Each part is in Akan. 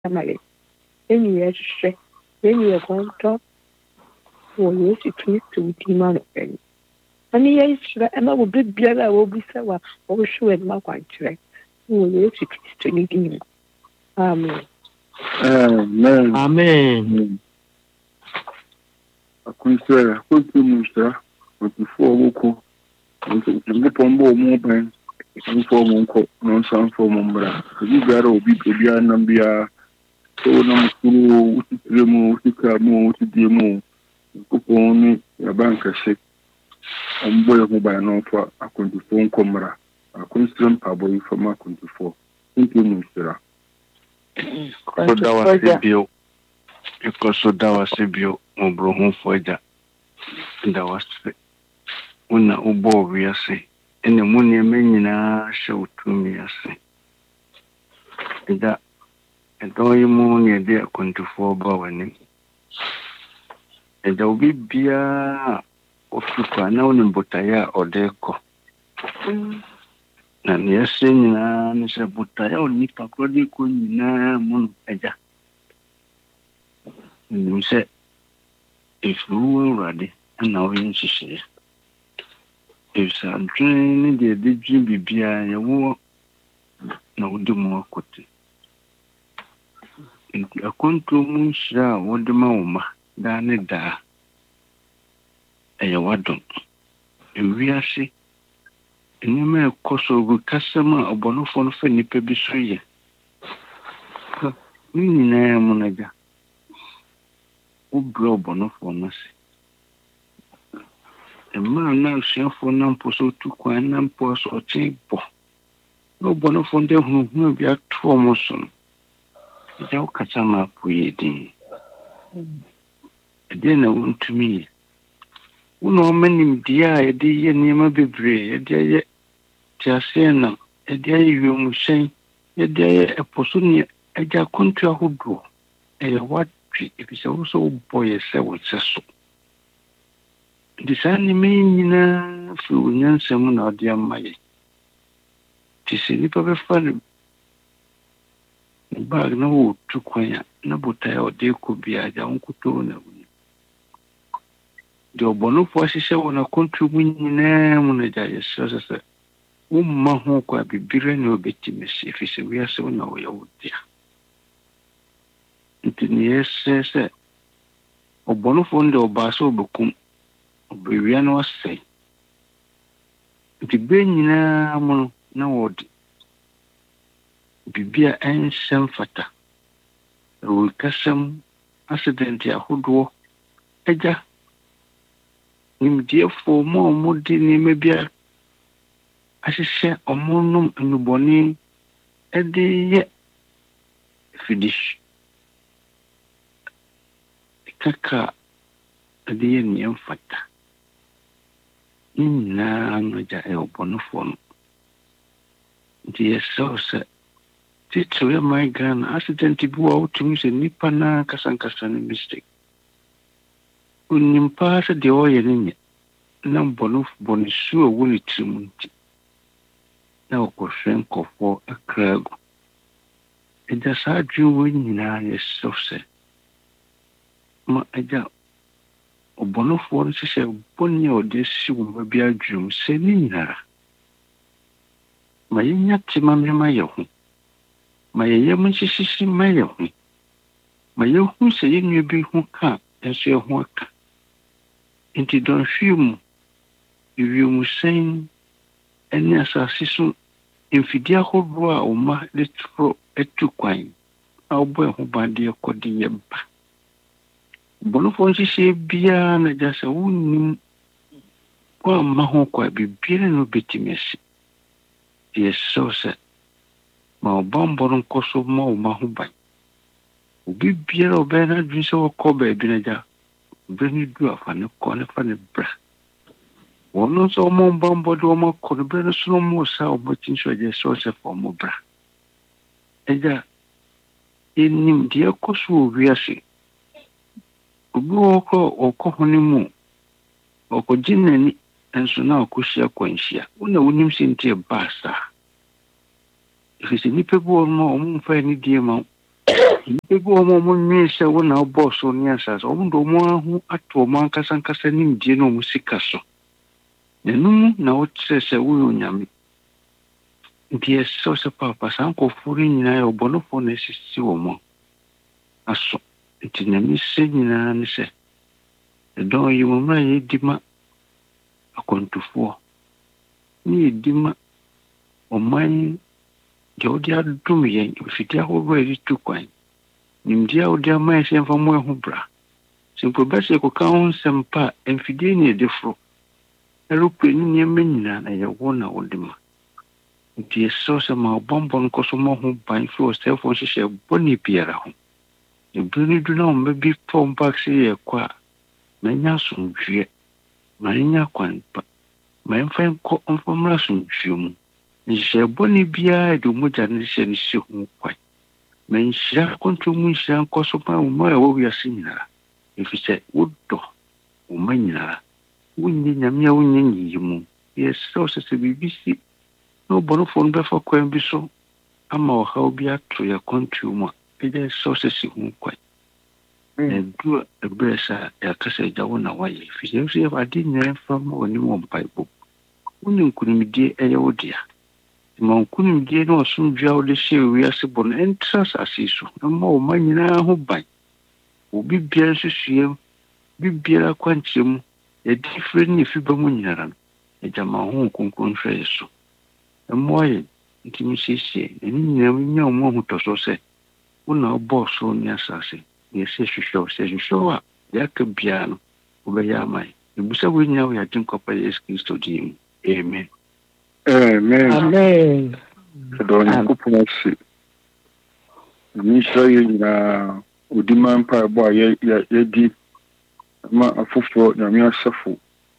amale eni yehwe eni yekonto wo Yesu Kristo dima no pen ani yehwe ama wo bibiara wo bisa wa wo hwe ma kwankyerɛ wo Yesu Kristo ni dima amen amen akunse kuntumusha otufo woko ngipombo omupen ngifo monko non sanfo mombra bibara obi anambia so na mukuru utitremu utikamu utidiemu kuponi ya banka se ombo ya kuba no fa akuntifo nkomra akunstrem pabo ifama akuntifo kuntumusha so dawa sibio obro hu foja dawa se una ubo wiase ene muni emenyina shawtumi ase ida edo yimu ne de akontufo ba wani ida obi bia ofukwa na oni botaya odeko na niese nyina ne se botaya oni pakrodi ko nyina mun eja nimse ifu rade na oyin sisi isa dream de dream bibia yawo na udumu akote akonto munshira wodema woma da ne da wadon ewiase enima ekoso gu kasama obonofo no fa nipa bi so ye nyina munaga ubro obonofo no se emma na shefo na mposo tukwa na mposo chibo no bonofo nde hu bi ato mo so ja ukata ma puyedi ede na untumi uno manim dia ede ye niema bebre ede ye tiasena ede ye yomushen ede ye eposo ni eja kontu ahodo watwi ebisa wo so boye se wo seso disani menyina fu nyansem na ode amaye tisini pa be fane bag na wo tukwanya na botaya ode ko bia ja onkuto na wuni de obono fo hihye wona kontu munyina mu na ja yeso se wo ma ho kwa bibire na obetime se fise wi ase wona wo yawodia ntini yese obono fo nde obaso obekum obewia no ase ntibe nyina mu na wodi bibia ensem fata wo kasam accident ahodo eja nimdie fo mo di ni mebia ahihye omonum enuboni ede finish kaka ede ye ni mfata inna noja e obonofo no die so titwe my gun accident bi wa utumi se nipa na kasankasa ni mistake unimpa se de oye ni na bonofo bonisu owo ni trimunti na okoshen kofo akrago eja sa dwuwo nyina yeso se ma eja obonofo no se bonni ode si wo ba bia dwum se ni nyina ma yenya tima mema yehu ma yeyem nhihisi ma yehu ma yehu se yenwe bi hu ka enso yehu aka inti don hwim iwium sen eni asase so mfidi ahodo a oma letro etukwan a obo ehu bade ekodi yeba bonofo nhihisi bia na jase wunim kwa ma ho kwa bibire no betimesi yeso se ma obambo nkoso ma o ma ho ban obi biara obena dwise wo ba bi na ja beni du afa ne ko ne fa ne bra wono so mo bambo do ma ko ne bra so mo sa o mo tinso je so se fo mo bra eja enim die koso wiase obi oko honimu oko jinani enso na okoshia kwanhia wona wonim sintie basa ifisi nipa bu no omfa ni die ma Ego mo nwi sɛ wo na wobɔ so ne asase ɔmo do mo aho ato ɔmo ankasa nimdie na ɔmo sika so nenum na wokyerɛ sɛ woyɛ onyame nti ɛsɛ sɛ papa saa nkɔfoɔ no nyinaa yɛ ɔbɔnefoɔ na ɛsisi wɔ mo aso nti nyame sɛ nyinaa ne sɛ ɛdɔn yi mo mmra yɛdi ma akɔntufoɔ ne yɛdi ma ɔman deɛ wode adom yɛn mfiti ahodoɔ a yɛde tu kwan nimdeɛ a wode ama yɛ sɛ mfa mo ɛho bra sɛ mpo bɛsɛ kɔka ho nsɛm pa a mfidie ne yɛde foro ɛrekura ne nneɛma nyinaa na yɛwɔ na wode ma nti yɛsɛ sɛ ma ɔbɔmbɔ no kɔ so ma ho ban fi ɔsɛefoɔ nhyehyɛ bɔne biara ho ebire no du na ɔmba bi tɔ mpak sɛ yɛkɔ a manya asomdwoeɛ manya kwan pa ma ɛmfa nkɔ ɔmfa mmra asomdwoeɛ mu nhyehyɛ bɔne biara de mogya no hyɛ no hyɛ ho kwan ma nhyira kɔntro mu nhyira nkɔ so ma wo a ɛwɔ wiase nyinaa ɛfiri sɛ wodɔ wo ma nyinaa wonyɛ nyame a wonyɛ nyiyi mu yɛsɛ wo sɛ biribi si na ɔbɔnefoɔ no bɛfa kwan bi so ama ɔhaw bi ato yɛ kɔntro mu a ɛgya sɛ wo sɛ si ho kwan ɛduru ɛberɛ sɛ a yɛaka sɛ agya wo na woayɛ ɛfiri sɛ ɛfiri sɛ ade nyinaa mfa ma w'anim wɔ mpaebɔ wone nkonimdie ɛyɛ wo dea ma nkonimdie ne ɔsomdwoe a wode hyɛ wiase bɔ no ɛntra asase yi so ɛma wo ma nyinaa ho ban wɔ bibiara nsusuam bibiara akwankyerɛ mu yɛde frɛ ne yɛfi ba mu nyinara no agya ma ho nkonkron hwɛ yɛ so ɛmmoa yɛn nti mesiesie ɛne nyinaa nya wo mu ahotɔsoɔ sɛ wo na wobɔɔ soro ne asase na yɛsɛ hwehwɛ wo sɛ hwehwɛ wo a deɛ aka biara no wobɛyɛ ama yɛ ɛbusa wonya wo yɛagye nkɔpa yesu kristo din mu amen Amen. Ɛdɔ Onyankopɔn ase. Nhyira yɛ nyinaa odi ma mpaebɔ a yɛdi ma afoforɔ nyame asafo.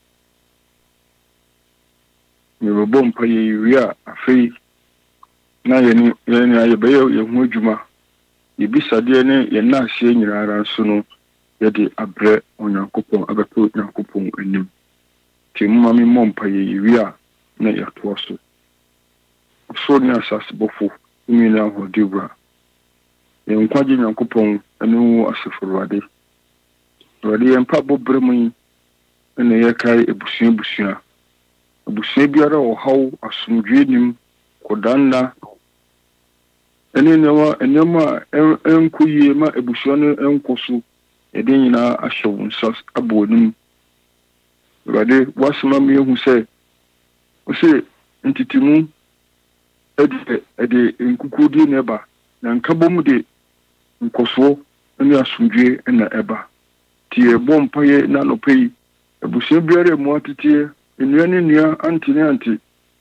Mebɛbɔ mpa yɛwie a afei na yɛne yɛbɛyɛ yɛn ho adwuma. Yɛbisadeɛ ne yɛn naaseɛ nyinaa nso no yɛde abrɛ Onyankopɔn abɛpɛ Onyankopɔn anim. Nti mma me mmɔ mpa yɛwie a na yɛatoa so. So ne asase bɔfo nyina ahɔde wura. Yɛn nkwagye Nyankopɔn ɛne wo asefo Awurade. Awurade yɛn mpa bɔbrɛ mu yi ɛna yɛkae ebusua. Ebusua biara ɔhaw asomdwoe nim kɔdanna ɛne nneɛma a ɛnkɔ yie ma ebusua no ɛnkɔ so yɛde nyinaa ahyɛ wo nsa abɔ w'anim. Awurade wasema me ehu sɛ ɔsɛ ntitimu ɛde nkukudie na ɛba na nkabom de nkɔsoɔ ne asomdwoe na ɛba. Nti yɛbɔ mpaeɛ na anɔpa yi abusua biara mu ateteɛ nnua ne nnua ante ne ante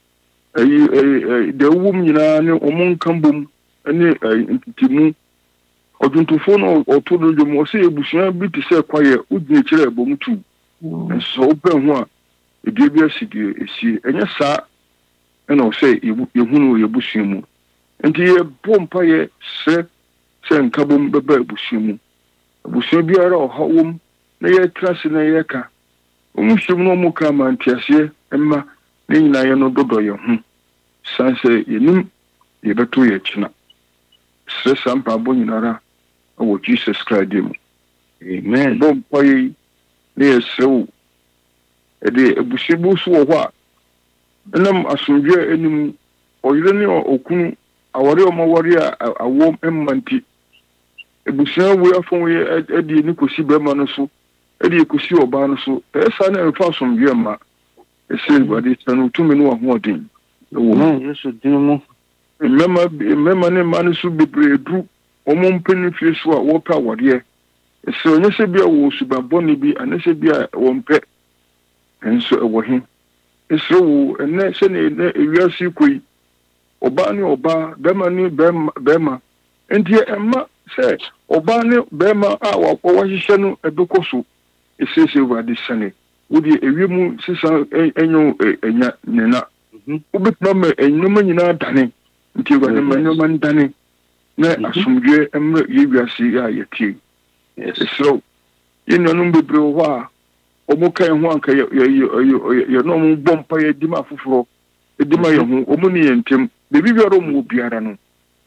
da ɛwom nyinaa ne ɔmo nkambom ne ntitimu ɔdwontofoɔ no ɔto no dwom ɔsɛ abusua bi te sɛ kwayɛ wogyina kyerɛ ɛbɔ mu tu nso wopɛ ho a ɛdua bi asi deɛ ɛsie ɛnyɛ saa ɛna ɔsɛ yɛhunu yɛbusua mu nti yɛbɔ mpaeɛ sɛ nkabom bɛba abusua mu abusua biara ɔha wom na yɛtra se na yɛka ɔmo hyɛm no ɔmo ka ma nteaseɛ ɛma ne nyinaa yɛ no dodɔ yɛn ho san sɛ yɛnim yɛbɛto yɛ kyena srɛ saa mpaabɔ nyinara ɛwɔ Jesus Christ mu amen. Bɔ mpaeɛ na yɛsrɛ wo ɛde abusua bi so wɔ hɔ a ɛnam asomdwoe anim ɔyere ne ɔkunu awɔre ɔmawɔre a awɔ mma nti abusua wei afɔn yɛ ɛde ne kɔsi bɛrima no so ɛde kɔsi ɔbaa no so ɛsa na ɛfa asomdwoe ma ɛsɛ Awurade sɛ no tumi no ahoɔden ɛwɔ Yesu din mu mmɛma ne mma no so bebree duru ɔmo mpɛni fie so a wɔpɛ awɔreɛ ɛsɛ ɔnyɛ sɛ bi a wɔ subabɔne bi anasɛ bi a wɔmpɛ nso ɛwɔ he ɛsɛ wo ɛnɛ sɛne ɛnɛ ewiase kɔ yi ɔbaa ne ɔbaa bɛrima ne bɛrima nti ɛma sɛ ɔbaa ne bɛrima a wɔahyehyɛ no ɛbɛkɔ so ɛsɛsɛ Awurade sɛne wode ewie mu sisan ɛnyɛ ɛnya nena wobɛtuma ma ɛnyɛma nyinaa dane nti Awurade ma nneɛma ndane na asomdwoe ɛmmerɛ yɛwiase a yɛtie ɛsɛ yɛn nuanom bebree wɔ hɔ a ɔmo ka yɛn ho anka yɛn ɔmo bɔ mpa yɛ di ma afoforɔ di ma yɛn ho ɔmo ne yɛn ntɛm beebi biara ɔmo wɔ biara no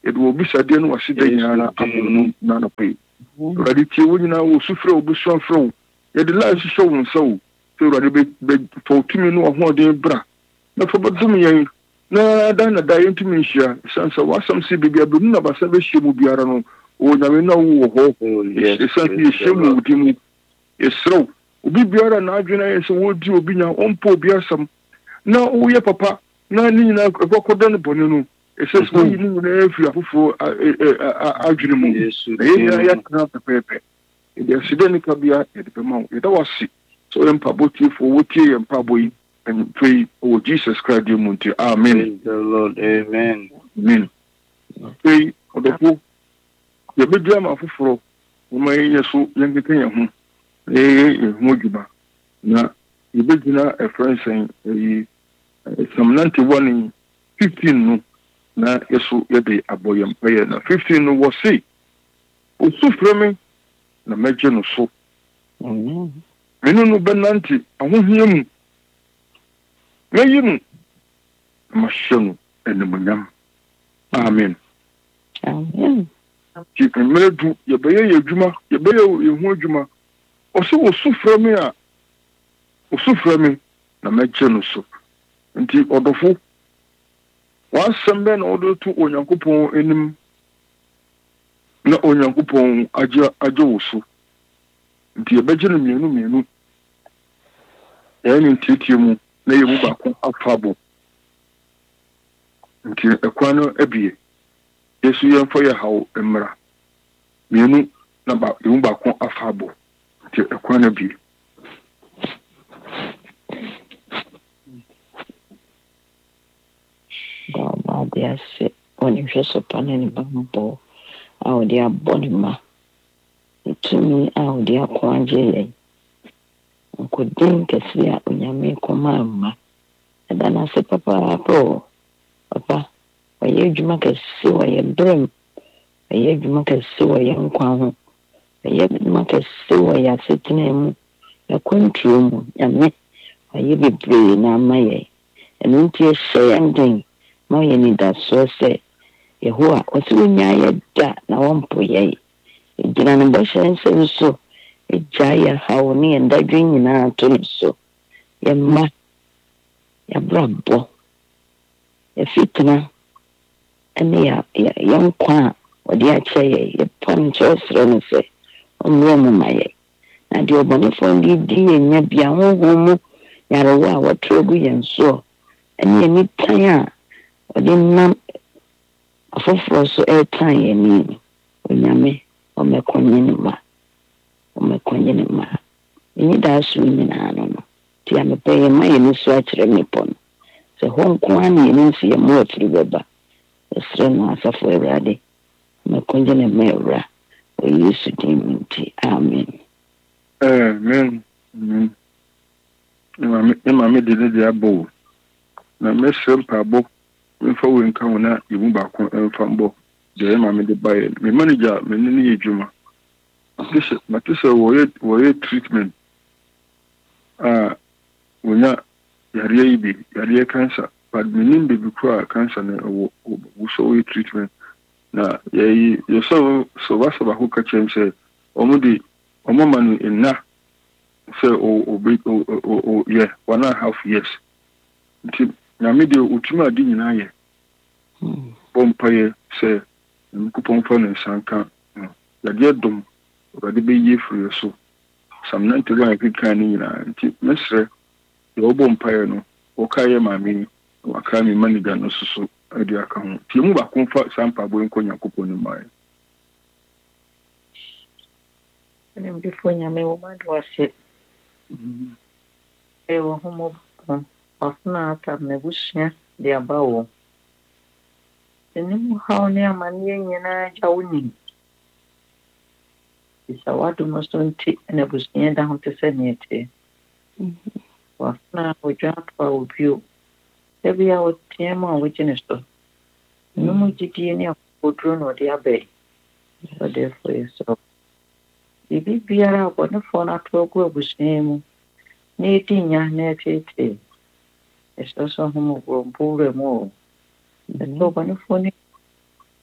it will be said in Washington none of pay. Raditi Wina will suffer will be so from. Yet the last show and so. So Raddy for 2 minutes of more than bra. Not for but doing. No, then a dying to me, since I was some CBB, I don't know about service will be around. Oh, I know hope. Yes, a shame with him. Yes, so. Ubi biara na adwena yɛ sɛ wodi obi nya ɔmpo obi asɛm na woyɛ papa na ne nyinaa ɛkɔkɔda no bɔne no ɛsɛ sɛ woyi ne nyinaa afiri afoforɔ adwene mu na yɛnyina yɛtena pɛpɛɛpɛ yɛde asidɛ ne ka bia yɛde bɛma wo yɛda wase sɛ ɔyɛ mpabɔ tiefoɔ wɔtie yɛ mpabɔ yi ɛmfei ɔwɔ Jesus Christ deɛ mu nti amen amen afei ɔdɔfo yɛbɛdua ma afoforɔ wɔma yɛnyɛ so yɛnkeka yɛn ho ho dwuma na yɛbɛgyina ɛfrɛ nsɛn Psalm 91 15 no na yɛso yɛde abɔ yɛn mpɛyɛ na 15 no wɔ se osu frɛ me na mɛgye no so mene no bɛnante ahohia mu mɛyi no na mahyɛ no animuonyam amen nti mmerɛ du yɛbɛyɛ yɛ adwuma yɛbɛyɛ yɛn ho adwuma ɔsɛ osu frɛ me a osu frɛ me na mɛgye no so nti ɔdɔfo wasɛm bɛ na ɔde to Onyankopɔn anim na Onyankopɔn agye wo so nti yɛbɛgye no mmienu ɛyɛ ne ntiatia mu na yɛmu baako afa abo nti ɛkwan no abie yesu yɛmfa yɛ haw mmra mmienu na yɛmu baako afa abo nti ɛkwan no abie de ase on hwɛ so panel bambo a ɔde abɔ ne ma ntumi a ɔde akɔ agye yɛn nkodin kɛse a onyame kɔma ma ɛda no ase papaapa papa ɔyɛ adwuma kɛse wɔyɛ berɛm ɔyɛ adwuma kɛse wɔyɛ nkwa ho ɔyɛ adwuma kɛse wɔyɛ asetena mu ɛkɔnturo mu nyame ɔyɛ bebree na ama yɛn ɛno nti ɛhyɛ yɛn den ma ɔyɛ nidasoɔ sɛ Yehowa ɔsɛ wonya yɛ da na wɔmpo yɛn gyina no bɔhyɛ nsɛm so gya yɛ haw ne yɛn dadwe nyinaa to no so yɛmma yɛabrabɔ yɛfitena ne yɛnkwa a ɔde akyɛ yɛ yɛpa no nkyɛ ɔserɛ no sɛ ɔmmrɛ mu ma yɛ na deɛ ɔbɔnefoɔ de di yɛnya bia honhom mu yarewo a wɔtrɛ gu yɛn soɔ ɛne yɛni tan a ɔde nam afoforɔ so ɛretan yɛn ni onyame ɔmɛkɔnye ne ma ɛni daa so nyinaa no nti amepɛ yɛ ma yɛni so akyerɛ mmepɔ no sɛ hɔ nko a ne yɛni nsi yɛ mmoa afiri bɛba yɛserɛ no asafo Awurade ɔmɛkɔnye ne ma awura wɔ Yesu din mu nti amen amen Imame de ne de abɔ na mɛsrɛ mpaabɔ mfa wo nka ho na yɛmu baako mfa mbɔ deɛ imame de baeɛ me manager mene ne yɛ dwuma mate sɛ wɔyɛ treatment a wonya yareɛ yi bi yareɛ cancer but menim baabi koraa cancer no wo sɛ wɔyɛ treatment na yɛsɛ sɛ ho ka kyerɛm sɛ ɔmo ma no nna sɛ yɛ 1.5 years nti nyame deɛ ɔtumi ade nyinaa yɛ bɔ mpayɛ sɛ Nyankopɔn fa no nsanka yadeɛ dom ɔbɛde bɛyie firi so Psalm 91 a ɛkeka no nyinaa nti mesrɛ deɛ wɔbɔ mpayɛ no wɔka yɛ maame yi waka me manager no so ade aka ho nti mu baako mfa saa mpaabɔ nkɔ Nyankopɔn no maɛ ɛne before nyame wɔ ma do ase ɛwɔ ho mɔ ɔsona ata na busua de aba wɔ ɛnim haw ne amanneɛ nyinaa gya wo nim bisa wadom so nti na busua da ho te sɛ neɛ teɛ wasona wɔdwa ato a wɔbio da bia wɔteɛ mu a wogye ne so no mu gyidie ne akoduro na ɔde abɛe ɔde fo yɛ so biribi biara a bɔnefoɔ no ato agu abusua mu na ɛdi nya na ɛteetee ɛsɛ sɛ ho mɔborɔmpo wura mu o ɛsɛ bɔnefoɔ no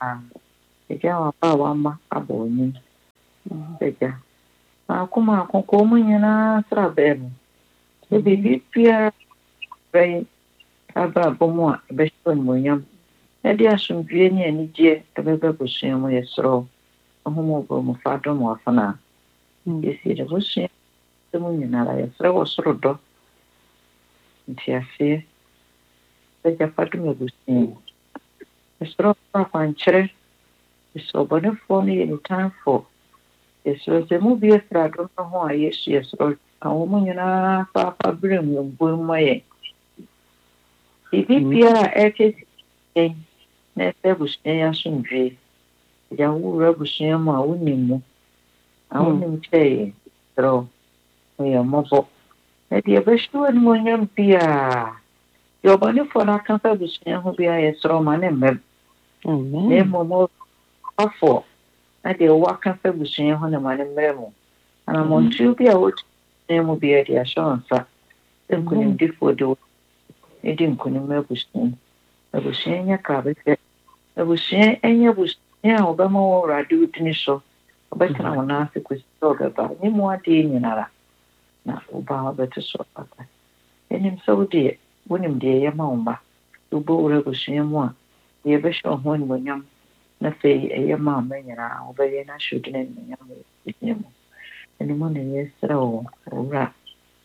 Eja wa ba wa ma abo ni. Eja. Akuma akoko mu nyina sra be mu. E bibi pia be aba bomu a be shon mu nyam. E dia asomdwe ni anigye e be busua mu yesro. Ahomo bo mu fa do mu afana. Yesi de busua mu nyina la yesro wo soro do. Nti afi Eja fatu me busua. Yesro kwa kwanchere. So bonefo ni any time for yesro se mu bi esra do no ho a yesu yesro awomu nyina fa brem yombo moye ibi bia ekesi na se busua ya sundwe ya wura busua mu a wonimu awonim cheye tro oya mobo e de be shwo ni monyam bia yo bonefo na kan fa busua ho bia yesro ma ne meb ne momo afọ na de waka fa busua ho na mane mremu ana montu bi a wotu na mu bi de assurance nkunim difo de edi nkunim abusua nya ka be abusua enya busua a obama wo rade utini so obekana wona asikusi ogaba ni mu ade nyinara na oba obeto so papa enim so de wonim de yema umba ubo ura busua mu a ye be sho ho ni wonyam na fe yema amanyina obaye na shudina nyam nyam eni mo ne yesra o ura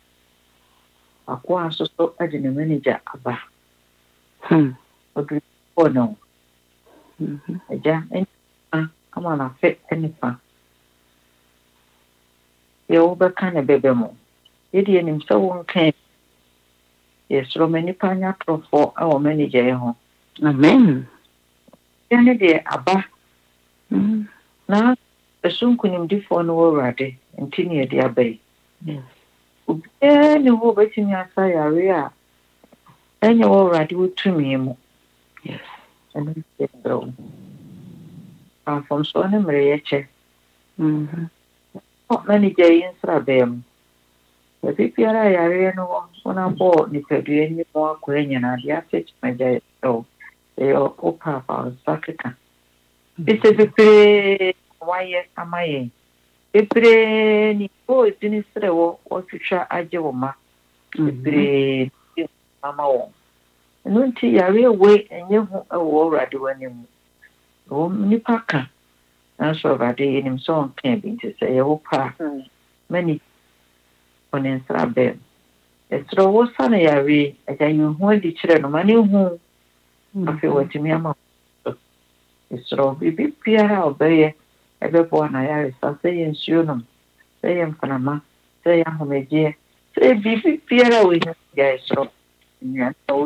akwa so agene manager aba odu ono eja ama na fe enipa ye oba kana bebe mo yedi enim so won kan yesro manipa nya trofo awo manager ye ho amen yani de aba na esunkunim difo no worade ntini de abai ni wo betimi asa yare a enya worade wotumi mu yes and it's so from so na mere yeche manager yin sra bem e pipiara yare no ona bo ni pedue ni mo akwenya na dia fetch manager so e o papa sakeka ise pipire waye amaye pipire ni o dini sre wo twitwa age wo ma pipire mama wo nunti yare we enye hu wo rade wani mu o nipa ka na so rade enim so on bi nti se ye wo pa many onen sra be esro wo sana yare ajanyu hu di kire no mani hu afi watimi ama esro bibi piara obeye ebe bo na yare sa se yensuo no se yemfana se ya homeje se bibi piara we ya esro nya o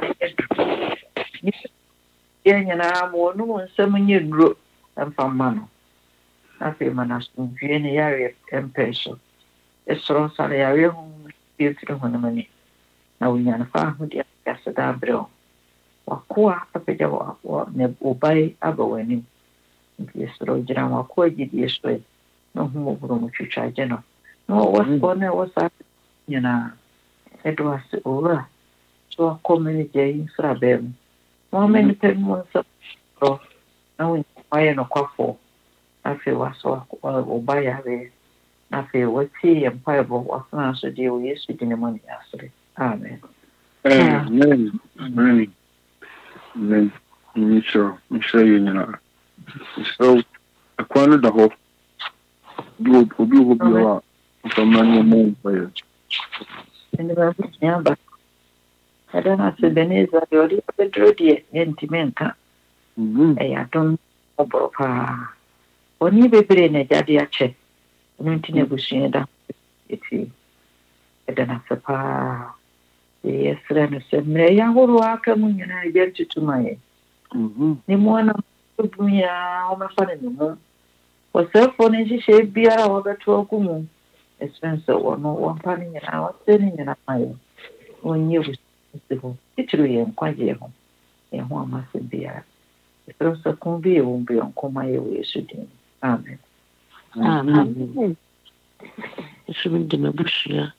ni yenya na mo no nsam nye duro mfama no afi mana sunwie ne yare empeso esro sare yare hu bietri ho na mani na wonya na fa ho dia kasada bro wakoa apeja wa ne obai abawani esro jira wakoa gidi esro no hu bro mu twitwa je no no wasone wasa nyina edwas ora so community infra bem moment pemo so na why no kwafo afi waso obai ave afi wati empire wasana so de yesu dine mani asre amen amen amen amen Misho yina so akwano da ho do obi ho biwa famani mo baye ene ba nyamba ada na se beneza yori pedro die entimenka ya don obopa oni bebre na jadi ache nti ne busueda eti ada na sepa yesra no semre ya horo aka munyana yertu tumaye ni mwana bunya o mafane no wasefo ne shishe biara wabeto okumu expense wono wampani nyina waseni nyina mayo onye busuho titru ye nkwaje ho e ho amase biara espero sa konbi e wombi onkoma ye Yesu din amen amen Yesu ndi mabushia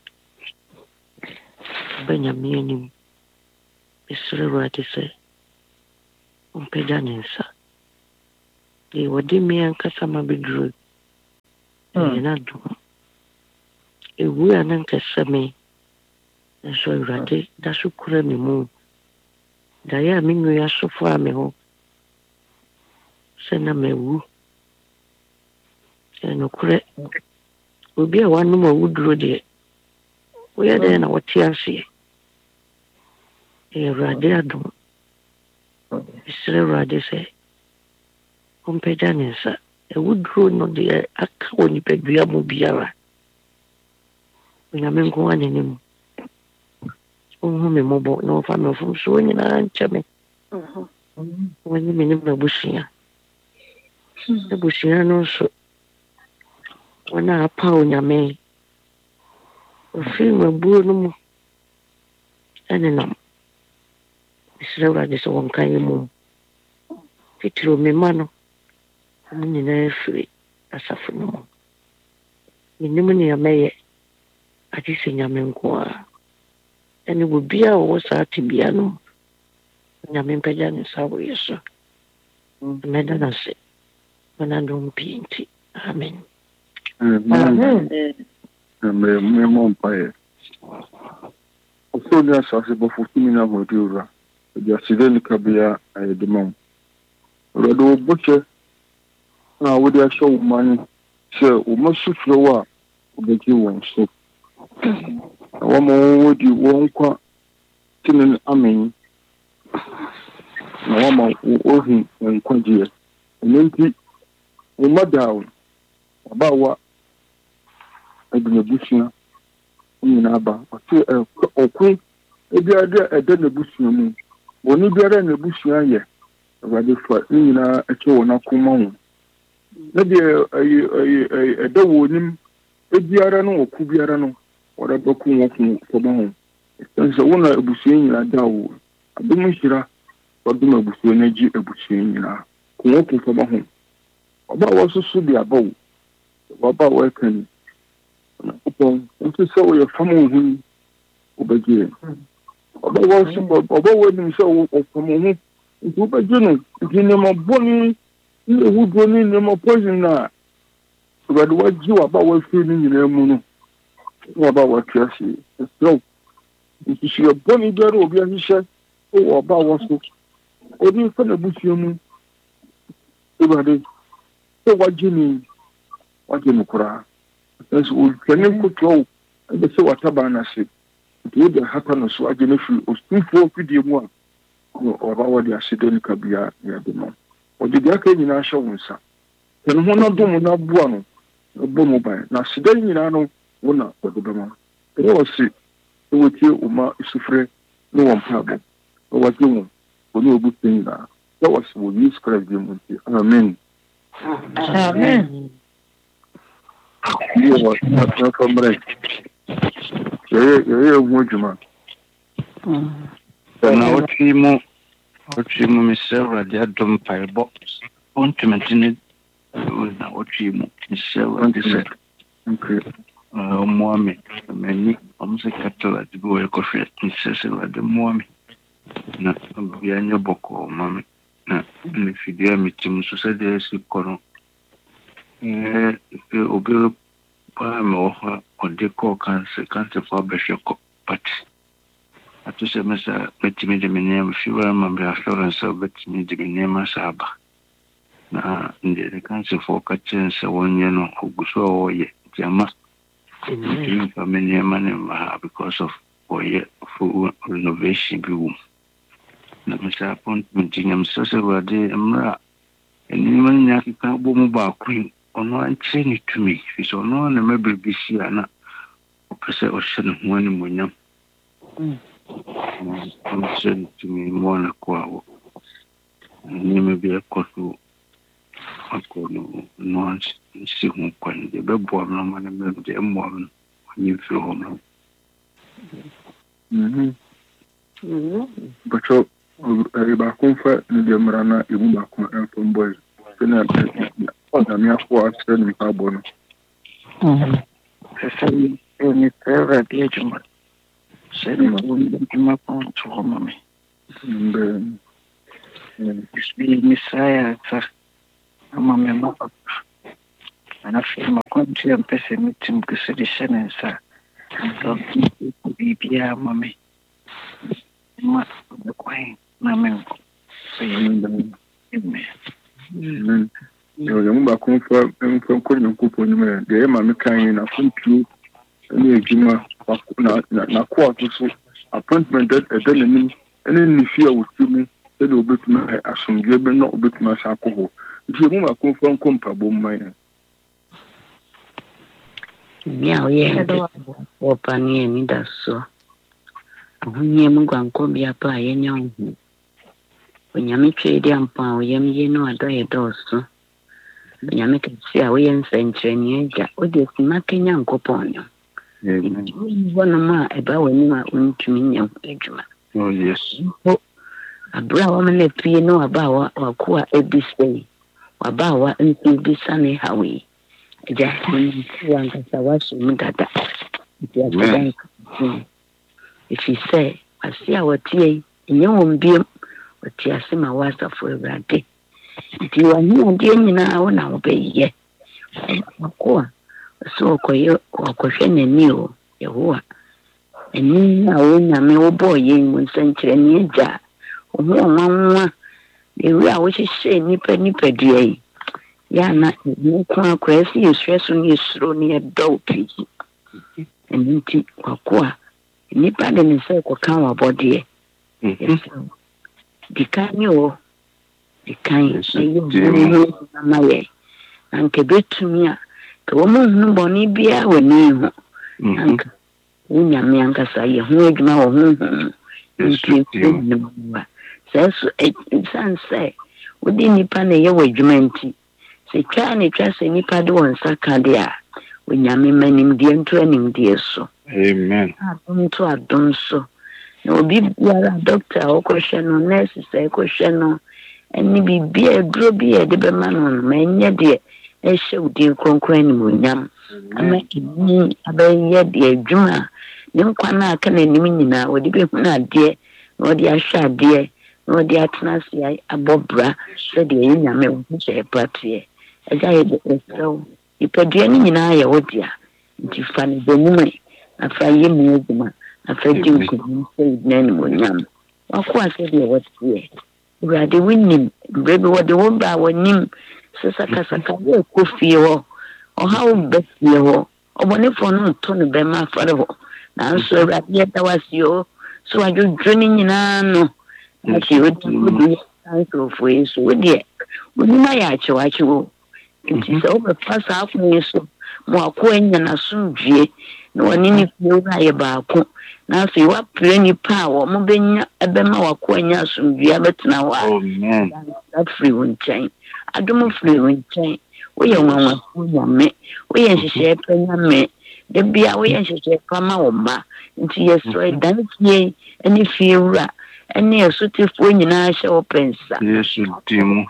Benjamin Israel wati se umpeda nisa wɔde me ankasa ma bɛduru ɛyɛ n'adom. Ewu a na nkɛsɛ me nso Awurade da so kura me mu. Daeɛ a me nnua asofo a me ho sɛ na mawu. Nokorɛ obi a wanom awuduro deɛ woyɛ dɛn na wɔte aseɛ. Ɛyɛ Awurade adom. Mesrɛ Awurade sɛ ɔmpagya ne nsa. Awuduro no deɛ aka wɔ nipadua mu biara. Onyame nko ara n'anim. Ɔnhu me mmɔbɔ na ɔmfa me mfomsoɔ nyinaa nkyɛ me. Wɔnye me ne m'abusua. Abusua no nso wɔn a apa Onyame ofiri m'abuo no mu ɛnenam. Mesrɛ Awurade sɛ wɔnka yɛ mmom. Titiri me ma no ɔmo nyinaa firi asafo no mu. Menim nea mɛyɛ agye sɛ Nyame nko ara. Ɛne obiara a ɔwɔ saa tebea no Nyame mpagya ne nsa wɔ yɛ so. Mɛda no ase. N'adom pii nti. Amen. Amen. Mpaeɛ. Ɔsoro ne asase bɔfo tumi no ahoɔden owura. Ɛde aseda nika bea ayɛ de ma wo. Awurade wo bɔhyɛ a wode ahyɛ wo ma no sɛ wo ma sufrɛ wo a wobɛgye wɔn so. Na wama wɔn wɔdi wɔn nkwa tene amen. Na wama wɔhu wɔn nkwagyeɛ. Ɛno nti wo ma daa abaawa ɛde n'abusua nyinaa aba. Ɔte ɔko ebiara de ɛda n'abusua mu. Wɔne biara n'abusua yɛ. Awurade fa ne nyinaa ɛkyɛ wɔn akoma ho. Na deɛ ɛda wɔ nim ebiara no ɔko biara no wɔde bɛko wɔn ko kɔma ho. Ɛsɛ sɛ wɔn a abusua nyinaa da wo. Adom nhyira wɔdom abusua no agye abusua nyinaa. Ko wɔn ko kɔma ho. Ɔba a wɔsoso de aba wo. Ɔba a wɔka ni. Ɔpɔn nti sɛ wɔyɛ fam wo ho wobɛgye. Ɔba wɔnim sɛ ɔfam wo ho nti wobɛgye no. Nti nneɛma bɔne ne awuduro ne nneɛma poison no a Awurade wagye waba a wafiri no nyinaa mu no ne waba a wate ase. Ɛsrɛ wo nti hyɛ bɔne biara obi ahyehyɛ wɔ ɔba a wɔ so ɔde mfa n'abusua mu Awurade sɛ wagye no koraa. Ɛsɛ ɔtwane nkotoa wo ɛbɛ sɛ wataba no ase. Nti wode ahata no so agye no firi ostumfoɔ fidie mu a ɔba wɔde aseda nika bia yɛde ma. Ɔde deɛ aka nyinaa hyɛ wo nsa. Sɛ ne ho no dom no aboa no ɛbɔ mo ban. Na aseda nyinaa no wo na wɔde bɛma. Ɛyɛ wɔ se ɛwɔtie wo ma sufrɛ ne wɔn mpaabɔ. Ɛwɔgye wo ɔne ɔbu sɛ nyinaa. Sɛ wɔ se wɔ Yesu Christ din mu nti. Amen. Amen. Yɛ wɔ n'afa mmerɛ. Yɛyɛ ehu adwuma. Na ɔtwe mu mesrɛ Awurade adom mpaebɔ. Ɔntumɛnti ne na ɔtwe mu mesrɛ Awurade sɛ ɔmmoa me. M'ani ɔmo sɛ katɔ ade bi wɔyɛ kɔhwɛ mesrɛ sɛ Awurade mmoa me. Na bia nyɛ bɔkɔɔ ma me. Na mefidie a metim so sɛdeɛ asi kɔ no obi paa me wɔ hɔ a ɔde kɔɔ kansefoɔ abɛhwɛ kɔ but ato sɛ me sɛ bɛtumi de me nneɛma fiwaa ma me assurance sɛ wobɛtumi de me nneɛma sɛ aba. Na ndeɛ de kansefoɔ ka kyerɛ sɛ wɔnyɛ no ɔgu so a wɔyɛ nti ama ntumi mfa me nneɛma ne mma ha because of wɔyɛ full renovation bi wɔ mu. Na me sɛ appointment nyam sɛ Awurade mmerɛ a nneɛma no nyɛ akeka bɔ mu baako yi ɔno ankyerɛ ne tumi firi sɛ ɔno na ma biribi si a na ɔpɛ sɛ ɔhyɛ ne ho animuonyam. Ɔnkyerɛ ne tumi mmɔ no ko a wɔ nneɛma bi ɛkɔ so akɔ no nsi ho kwan deɛ ɛbɛboa me no ma no mmɛm deɛ ɛmmoa me no ɔnyɛ mfiri hɔ no. Bɛkyɛ baako mfa ne deɛ mmara na ɛmu baako ɛmfa mbɔ sɛne ɔdame afoɔ asrɛ ne mpaabɔ no. Sɛ sɛ mesrɛ Awurade adwuma sɛ ne adwuma pɔnto hɔ ma me. Mesrɛ yɛ asa ama me ma papa ana fi ma kwantu ya mpese mitim kusudi shene sa so bibia ma me ma kwai na me so yin Amen. Yo mu ba kon fa ko nyon ko po nyuma de ma me kan na kontu ni ejuma na ko so appointment that ni fi a wutu mi e do betuma asomdwe be no betuma sa ko ho nti mu ba kon fa ko mpa bom man ya oye o pani ni da so ahunye mu gwanko bia pa yenya hu onyame twe di ampa oyam ye no adoye doso onyame kesi a oye nsentreni eja odi esima kenya nkoponyo wono ma eba wani ma untumi nya adwuma Oh yes. abura wa mena pie no aba wa kwa ebisei waba wa nti bisane hawe eja ni kwa nkasa wasu mudada ya kadan if you say asia watie nyewo mbiem watie asema wasa for everyday nti wani ade nyina wona obeye akwa so koyo wakohwe nani o yehowa eni na wona me oboye nsenkyere ni eja omo nwanwa ewi a wo hyehyɛ nipa dua ya na nko akwasi yesuaso ni esuro ni edo pi enti kwakoa nipa de ne sɛ kɔka wa bɔde dikanyo ayo na maye anke betumi a ka wo mu hunu bɔne bia wani ho anka unya me ankasa ye ho adwuma wo ho sɛ wodi nipa na ye wadwuma nti sɛ twa ne twa sɛ nipa de won saka de a onyame manim de nto anim de so Amen. Adom so na obi biara doctor okohwe no nurse sɛ okohwe no eni bibia duro bi e de be ma no ma enye de ehye udi konkran ni monyam ama ni abaye de adwuma ne nkwa na aka na nim nyina wodi be hu na de na wodi ahwa de na wodi atena sia abobra sɛ de nyame wo hye patie eja ye de so ipadua ni nyina ya wodi a nti fa ne bomume afa ye mu adwuma afa di nkunu sɛ na ni monyam wakwa sɛ de wodi urade winnim bebe wode wo ba wonim sesakasaka ye kofie ho ohawo befie ho obone fo no to no be ma fare ho na nso urade ye dawasio so adwodwo ni nyina no ati odi sanso fo yeso wodi wonima ya achewache wo nti se obe pasa afun yeso mo akọ enya na sundwie na woni ni fie wo aye baako na so wa pre ni pa wo mo benya ebema wakọ enya sundwie abetena wa Amen. that free one chain adomo free one chain wo ye nwanwa nyame wo ye hyehyɛ pa nyame de bia wo ye hyehyɛ pa ma wo ma nti yeso dan fie ani fie wura ani esotifo nyina hyɛ wo pensa Yesu dimu.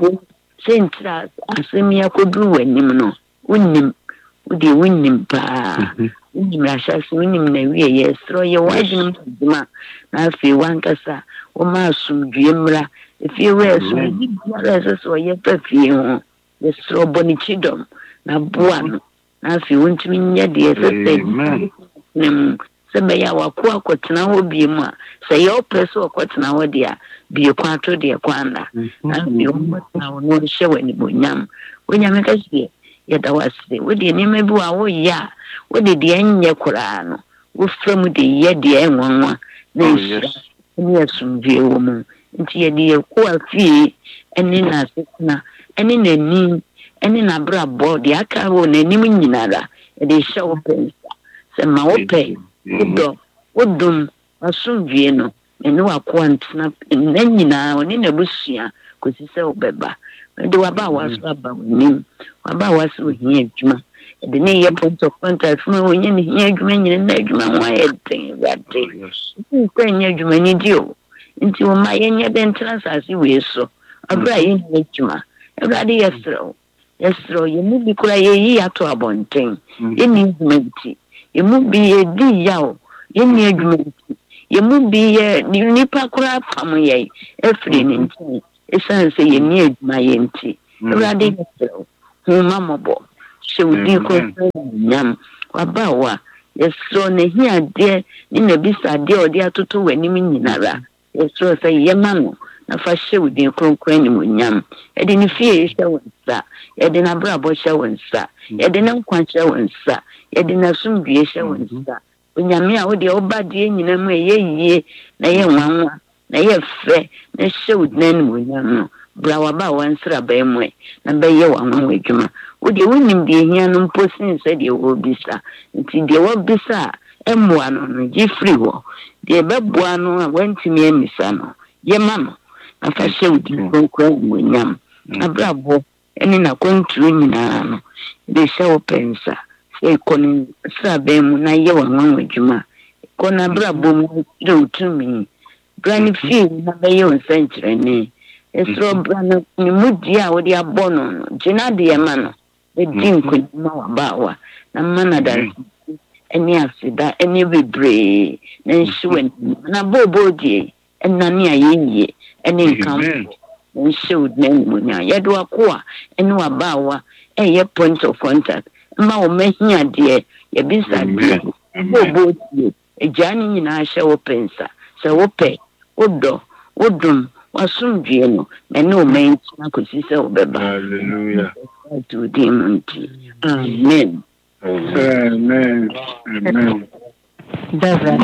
sentra asemia koduru wanim no unnim udi unnim pa unnim rashasi unnim na wie yesro ye wadwum dima na afi wankasa wo ma asumdue mra efi weso di biara so ye pafie ho yesro boni chidom na boa no na afi wontimi nya de sese nem sebe ya wakọ akotena ho bie mu a sɛ yɛ opɛ so akotena ho de a bie kwato de kwanda na bie mo na no hyɛ wani bonyam wonyame ka sie yɛ da wase wodi nima bi wa wo ya wodi de nyɛ koraa no wo fam de yɛ de enwanwa na ni asumdue wo mu nti yɛ de ko afie ɛne na sekuna ɛne nani ɛne na brabɔ de aka wo nanim nyinara de hyɛ wo pɛ sɛ ma wo pɛ wodom asumdue no ene wakọ ntena na nyina oni na busua kosi sɛ obeba de waba waso aba onim waba waso ohia adwuma de ne yɛ point of contact fun onye ne hia adwuma nyina na adwuma ho ayɛ den wade nti nyɛ adwuma ni dio nti o ma yɛ de ntena sase we so abra yɛ ne adwuma awurade yɛsrɛw yɛ mu bi kura yɛ yi ato abɔnten yɛ ni adwuma yɛ mu bi yɛ di yaw yɛ ni adwuma yɛ mu bi yɛ nipa kura pam yɛ efiri ne nti esan sɛ yɛ ni adwuma yɛ nti awurade yɛsrɛ homa mmɔbɔ hyɛ wo din kronkron nyam waba wa yɛsrɛ ne hiadeɛ ne nabisadeɛ a ɔde atoto w'anim nyinara yɛsrɛ sɛ yɛma no na fa hyɛ wo din kronkron animuonyam yɛde ne fie hyɛ wo nsa yɛde n'abrabɔ hyɛ wo nsa yɛde ne nkwa hyɛ wo nsa yɛde n'asomdwie hyɛ wo nsa onyame a wode woba deɛ nyina mu ɛyɛ yie na yɛ nwanwa na yɛ fɛ na hyɛ wo din animuonyam no bra waba a wansraban mu na bɛyɛ w'anwanwa adwuma wode wonim deɛ hia no mpo sin sɛ deɛ wɔbisa nti deɛ wɔbisa a ɛmmoa no no gye firi hɔ deɛ ɛbɛboa no a wantumi amisa no yɛma no na fa hyɛ wo din kronkron animuonyam abrabɔ ɛne n'akwantuo nyinaa no de hyɛ wo pɛ nsa sɛ ɛkɔ no sraban mu na yɛ w'anwanwa adwuma kɔ no abrabɔ mu kyerɛ wo tumi bra no fie na bɛyɛ wo nsɛnkyerɛnne ɛsrɛ bra no ne mu die a wode abɔ no no gyina deɛ ma no ɛdi nkonyama wabaawa na ma no adanse ɛne aseda ɛne bebree na nhyɛ w'anim na booboo deɛ ɛnane a yɛyie ɛne nkamfo na nhyɛ wo din animuonyam yɛde wakoa ɛne wabaawa ɛyɛ point of contact ma wo mahia deɛ yɛbisa deɛ booboo deɛ agyaa no nyinaa hyɛ wo pɛ nsa sɛ wopɛ wodɔ wodom wasomdwie no na ne wo mankyina kɔsi sɛ wobɛba Hallelujah. to din mu nti amen Amen. Amen. dabra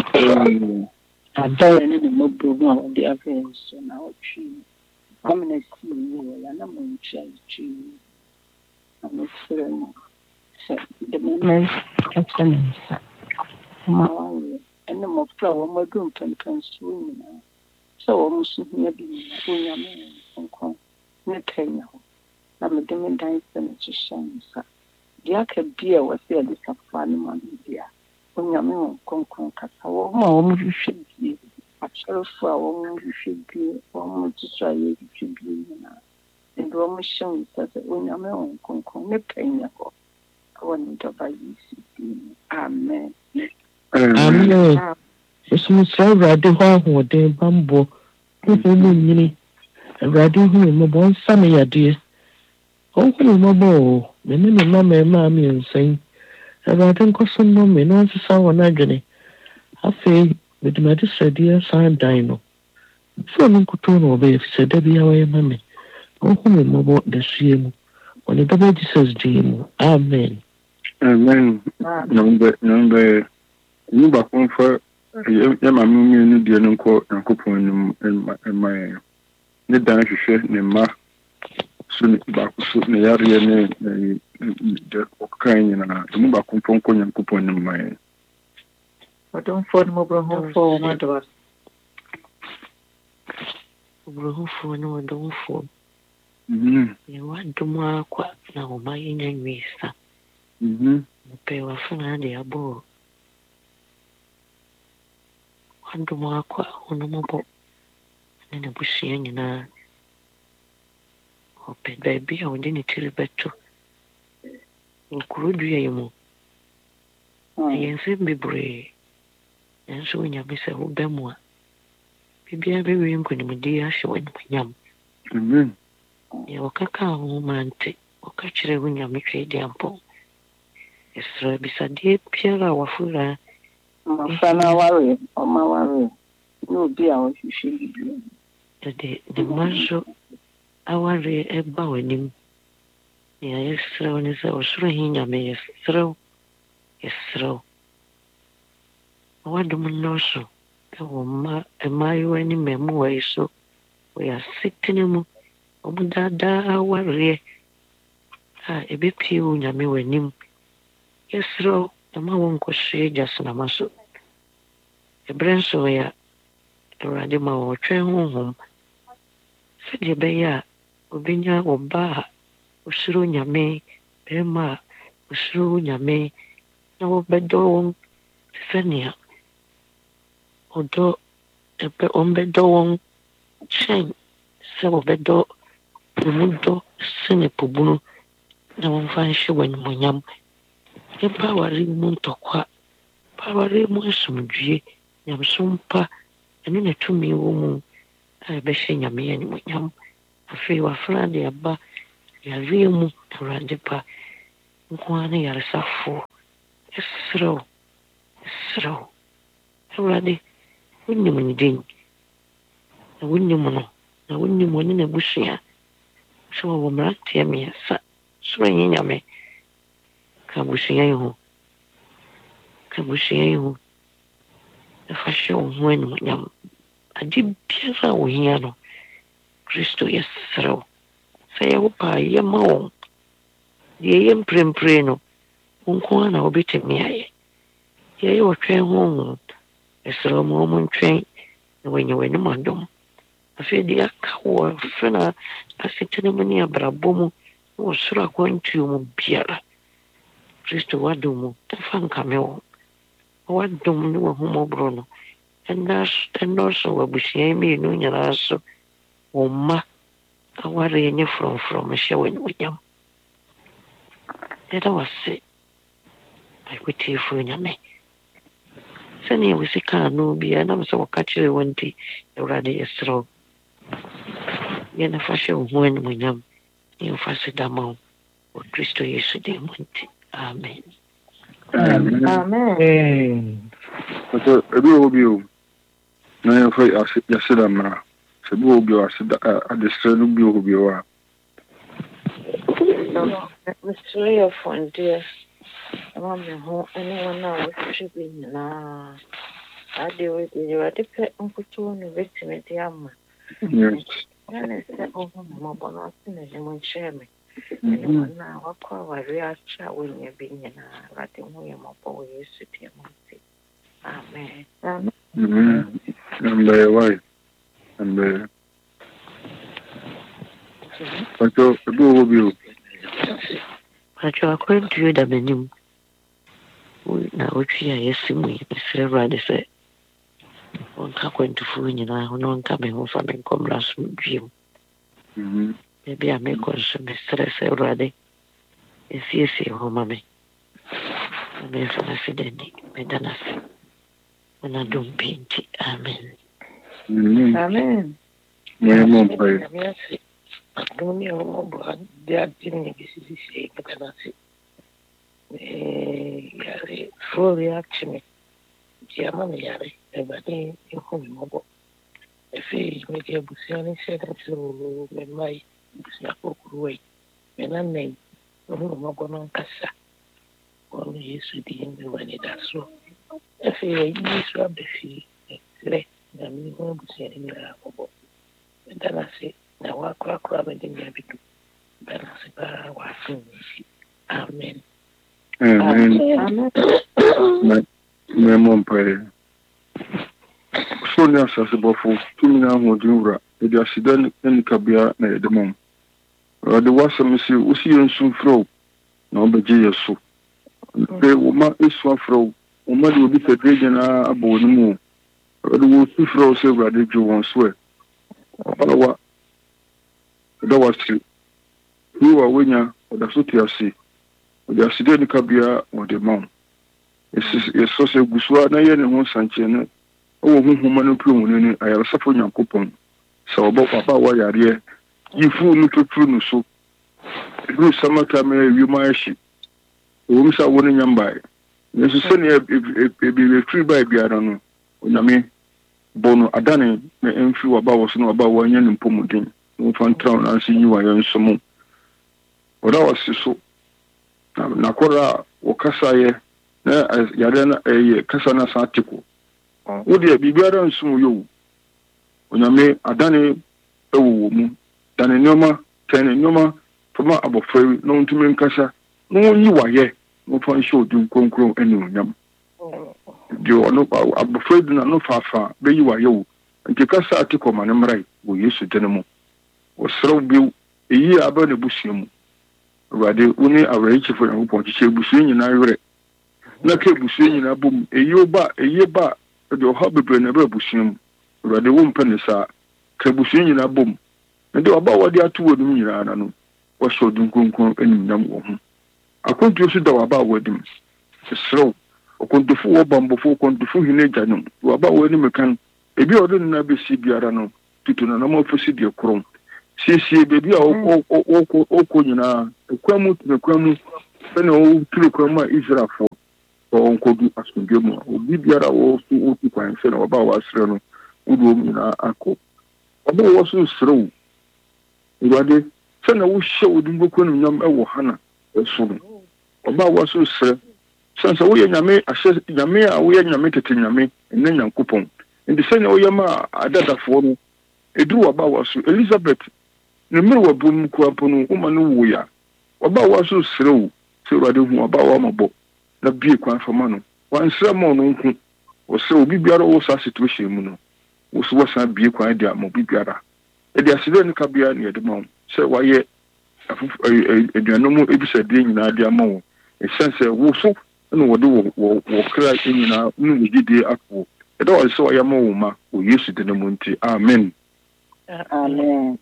adɔre ne ne mmɔborɔ mu a wɔde afei nso na ɔtwee amena sii yi wɔ ya na mɔntwa twee na mesrɛ no sɛ de mema ɛkyɛ ne nsa ma wawerɛ ɛne mmɔfra a wɔmadu mpɛmpɛnsoɔ nyinaa sɛ wɔn so hia bi nyinaa onyame nkronkron ne pɛnya hɔ na mede me dan sɛ no kyehyɛ nsa deɛ aka bi a wɔsɛ yɛde safoa no ma no bi a onyame wɔ nkronkron kasa wɔn a wɔhwehwɛ bie akyerɛfo a wɔhwehwɛ bie wɔn tutu a yɛhwehwɛ bie nyinaa ɛde wɔn hyɛ nsa sɛ onyame wɔ nkronkron ne pɛnya hɔ ɛwɔ ne dɔba yesu din amen Amen. Mesomsrɛ Awurade hɔ ahoɔden bambɔ huhu mu nyini Awurade hu me mmɔbɔ ɔnsa me yadeɛ ɔnhu me mmɔbɔ o me ne me mma mmarima mmiɛnsa yi Awurade nkɔ so mmɔ me na ɔnsesa wɔ n'adwene afei mede m'ade sradeɛ san dan no mfo no nkoto na ɔbɛyɛ fi sɛ da bia wɔyɛ ma me ɔnhu me mmɔbɔ da sua mu ɔne dɔbɔ Jesus din mu amen Amen. Number you back on for yɛma mmienu deɛ no nkɔ nyankopɔn anim ɛma yɛn ne dan hwehwɛ ne mma so ne baako so ne yareɛ ne deɛ ɔkan nyinaa ɛmu baako mpo nkɔ nyankopɔn anim ma yɛn ɔdomfoɔ no mmɔborɔhofoɔ wɔ madoa ɔborɔhofoɔ ne ɔdomfoɔ yɛwɔ adom akwa na ɔma yɛnya nwiesa mepɛ wafena de abɔ adom akwa ɔnomɔbɔ ne n'abusua nyinaa ɔpɛ baabi a ɔde ne tiri bɛto nkuro dua yi mu ɛyɛ nsɛm bebree nanso onyame sɛ wobɛ mu a biribiara bɛwie nkonimdi ahyɛ w'animonyam deɛ wɔkaka ho ma nte wɔka kyerɛ wo nyame twɛ de ampɔ ɛserɛ bisadeɛ biara a wafora mmɔfra no aware ɔma aware ne obi a wɔhwehwɛ bibia ɛde ne mma nso awareɛ ɛba w'anim nea yɛserɛw ne sɛ ɔsoro he nyame yɛserɛw ɔwadom nnɔɔso ɛwɔ mmaayewa ne mmaamuwa yi so wɔyɛ asetena mu ɔmo daadaa awareɛ a ɛbɛpie wo nyame w'anim yɛserɛw ɛma wo nkɔhwee gyasenama so ɛberɛ nso yɛ Awurade ma wɔtwɛn honhom sɛdeɛ ɛbɛyɛ a obɛnya ɔba a osuro nyame barima a osuro nyame na wɔbɛdɔ wɔn te sɛ nea ɔmbɛdɔ wɔn kyɛn sɛ wɔbɛdɔ ɔmu dɔ sene po bunu na wɔmfa nhyɛ wɔ animonyam yɛba aware mu ntɔkwa ba aware mu asomdwie nyamso mpa ɛno na tumi wɔ mu a ɛbɛhyɛ nyame animonyam afei wafra de aba yɛawie mu awurade pa nko ara ne yaresafo ɛserɛw awurade wonim ne din na wonim no na wonim ɔne n'abusua sɛ wɔwɔ mmeranteɛ mmiɛnsa soro nyɛ nyame ka abusua yi ho ɛfa hyɛ wo ho animonyam ade biara a wohia no kristo yɛserɛw sɛ yɛwo paa yɛma wɔn deɛ ɛyɛ mprempren no wo nko a na wobɛtumi ayɛ yɛyɛ wɔtwɛn ho honhom ɛserɛw ma ɔmo ntwɛn na wɔanya w'anim adom afei deɛ aka wɔ fɛ no asetena mu ne abrabɔ mu na wɔsoro akwantuo mu biara kristo wadom mu ɛfa nkame wɔ wadom ne wahomɔborɔ no ɛnɔɔso wɔ abusua mmienu nyinaa so wo mma aware nyɛ frɔmfrɔm hyɛ w'animuonyam yɛda wase akwatiefoɔ nyame sɛnea wosi kaa no biara nam sɛ wɔka kyerɛ wɔ nti awurade yɛserɛw yɛna fa hyɛ wo ho animonyam ne yɛmfa se da ma wo wɔ kristo yesu din mu nti amen. So ebi obi o na yɛfa yɛseda mmara sɛ bi obi o adesrɛ no bi obi o a mesrɛ yɛ fɔndeɛ ɛma me ho ɛne wɔn a wɔhwehwɛ bi nyinaa adeɛ wɔde awurade pɛ nkotoɔ no bɛtumi de ama ɛne sɛ ɔho mmɔbɔ no ase na ne mu nkyerɛ me ɛne wɔn a wakɔ awareɛ akyɛ a wɔnya bi nyinaa awurade ho yɛ mmɔbɔ wɔ yesu deɛ mu nti amen. Why? And so ebi obi o Pacho akwantuo da m'anim na wotwi a yɛsi mu yi mesrɛ awurade sɛ wɔnka akwantufoɔ nyinaa ho na wɔnka me ho fa me nkɔmmra so dwiem baabi a mekɔ nso mesrɛ sɛ awurade ɛsiesie hɔ ma me na memfa no ase d'ani meda no ase na dom pii nti amen. Don't you know they are doing this? Full reaction. German Yari, everybody in home mobile. If he make a busian said to my snapper way, when I name Mogonon Cassa, only used to be in the when it does so. If he used to have the fee, I'm going to say in the mobile. And then I say, na wakora bɛde nya bi do bɛna se baa waso amen. Mɛmɔ mpaeɛ so ne asase bɔfo tumi na ahoɔden wura yɛde aseda ne kabea na yɛde ma wo awurade woasɛm sɛ wosi yɛ nsu mfrɛ wo na wobɛgye yɛ so pɛ wo ma ɛsu afrɛ wo wo ma de obi sɛdere nyinaa abɔ wo no mu o awurade wɔsu frɛ wo sɛ awurade dwe wɔn so ɛ ɔbalawa da wasi huwa wenya oda so tiase oda side ni kabia ode mam eso se gusua na ye ne ho sanche ne o wo honhoma no plo mu ne ayara safo nyankopon sa obo papa wa yare yifu no tuturu no so du samaka me wiuma ahyi o mu sa wo ne nyambae ne so se ne e free by biara no onyame bono adane na emfi wa ba wo so no ba wo anya ne mpomuden Fantown and see you and some. What I was so Nakora or Casaye, as Yadana a Casana Santico. Would there be better and soon you? When I may Adane a woman, than a Noma, Noma, from above free, known to me in Casa, no you are yet, no fun show to concro any yam. You are no I'm afraid no far, but you are you. And the Casa article, my name right, we used to demo. Osro bi eyi aba na busua mu awade woni awrechi fo yankopon chiche busua nyina yore na ka busua nyina bom eyi ba de oha bebre na ba busua mu awade wo mpane sa ka busua nyina bom na de oba wode ato wodum nyina na no wo so dum konkon anim nam wo ho akontu so da waba wadim sro okontufo wo bambofo okontufo hine gyanum waba wo ni mekan ebi odo na besi biara no tutu na mo fosi de krom siesie baby a oko nyina ekwamu sene o tiri kwamu a Israel fo onkodu asundwemu obi biara wo so otu kwan sene oba wasre no udo nyina akọ oba wo so srew ngwade sene wo hye odumboku no nyam ewo hana eso oba wo so sre sene wo ye nyame ahye nyame a wo ye nyame tete nyame enne nyankopon ndi sene wo ye ma adadafo no eduru oba wo so Elizabeth ne mere wa bom kuapo no uma no wo ya oba wo so srew se urade hu oba wo mabo na bie kwan fama no wansra mo no nku wo se obi biara wo sa situation mu no wo so wasa bie kwan dia mo bibiara e dia sire ne kabia ne de ma se waye aduanom ebisa de nyina de ama wo e sense wo so no wo de wo kra nyina no gidi akwo e da wo se waye ma wo ma o Yesu de no munti amen. Amen.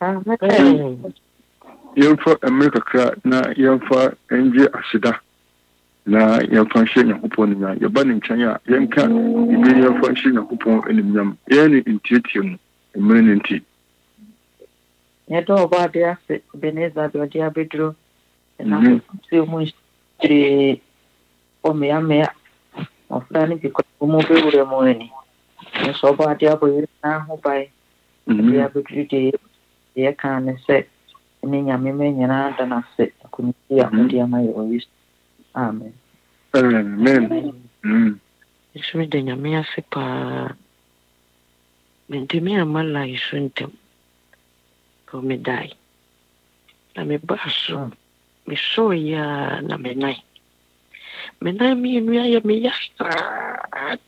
Yɛmfa America kra na yɛmfa enje asida na yɛmfa hye Nyankopɔn nya yɛba ne nkyɛn a yɛnka ibe yɛmfa hye Nyankopɔn animnyam yɛne ntietie mu emere ne nti yɛdɔ ɔba de ase Beneza de ɔde abeduro na se mu stri ɔmeamea ɔfra ne bi kɔ mu bewura mu ani nso ɔba de aboyere na ho bai de abeduro de yɛka ne sɛ ne nyame me nyina da na se akomiti a ɔde ama yɛ Yesu. Amen. Amen. Yesu me de nyame ase pa. Mente me amala Yesu ntem. Ko me dai. Na me baso. Me so ya na me nai. Me nai mi nu ya me yasa.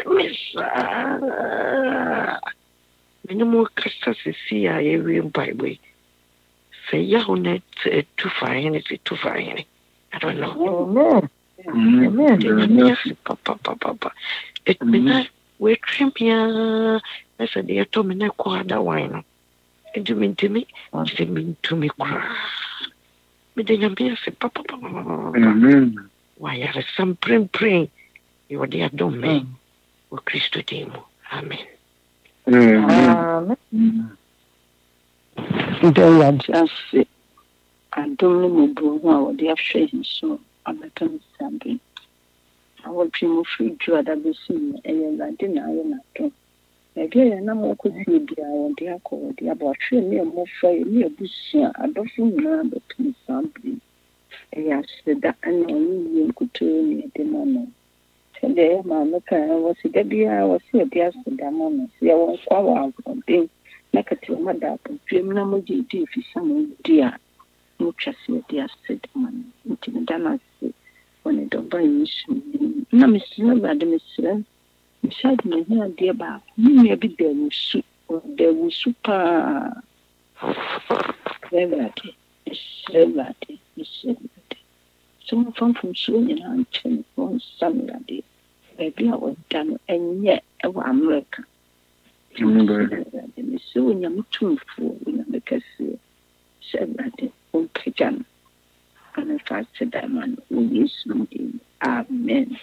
Me no mo kasa sisi ya yewi Bible. Say ya honet too fine it too fine. I don't know. Amen. Papa. It me we trim ya. I said they told me na kwada wine. It do mean to me. It mean to me cry. Me de nyame se papa. Amen. Why are some praying? You are there don't me. O Christo demo. Amen. Amen. Ndewa jase adom ne mubu ho a wode ahwe nso abeka nsambe awon primu free ju adabesi eye lade na aye na to ebe ya na mo kosi bia wode akọ wode abahwe ne mo fa ne abusia adofo nyina beka nsambe eye aseda ana yi nkuto ne de no tede ma meka wose da bia wose bia aseda mo no se won kwa wa abode nakati omada apotwem na moji di fisamo dia mutwase dia sedman intimidana se woni domba Yesu na misina bade misira misadi ne hia dia ba mi bi dawusu pa velate so from so nyina anchen on samrade ebi a wodano enye e wa America. So nyame tumfo nyame kase sebade on pejan ana fast diamond Yesu amen.